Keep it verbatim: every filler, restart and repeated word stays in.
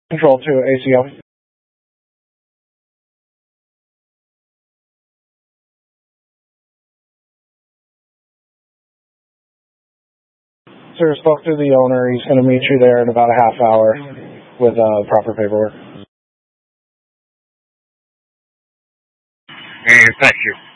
Control to A C L. Sir, spoke to the owner. He's going to meet you there in about a half hour with uh, proper paperwork. And thank you.